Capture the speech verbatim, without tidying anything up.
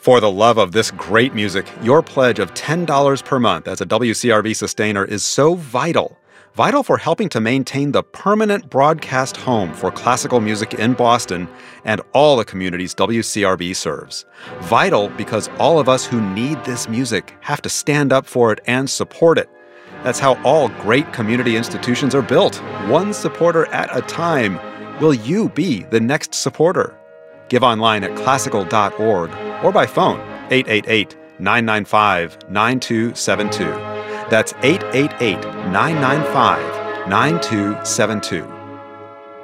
For the love of this great music, your pledge of ten dollars per month as a W C R B sustainer is so vital. Vital for helping to maintain the permanent broadcast home for classical music in Boston and all the communities W C R B serves. Vital because all of us who need this music have to stand up for it and support it. That's how all great community institutions are built, one supporter at a time. Will you be the next supporter? Give online at classical dot org or by phone, eight eight eight, nine nine five, nine two seven two. That's eight eight eight, nine nine five, nine two seven two.